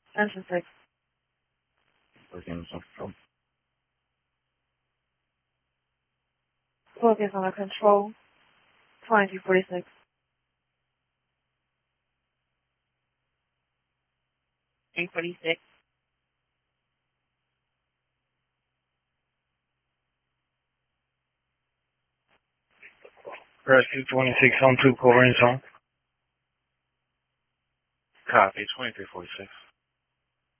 Engine 6. Working on control. Focus under control. 2246. Rescue 26 on 2 core in zone. Copy, 2346.